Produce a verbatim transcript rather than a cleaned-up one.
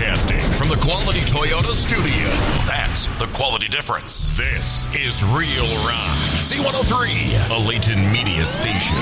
Broadcasting from the Quality Toyota studio. That's the quality difference. This is Real Rock. C one oh three, a Layton Media station.